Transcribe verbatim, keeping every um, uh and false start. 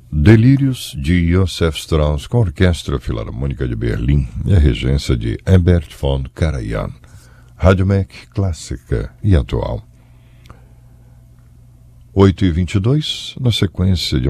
Delírios de Josef Strauss com a Orquestra Filarmônica de Berlim e a regência de Herbert von Karajan. Rádio M E C clássica e atual. oito e vinte e dois, na sequência de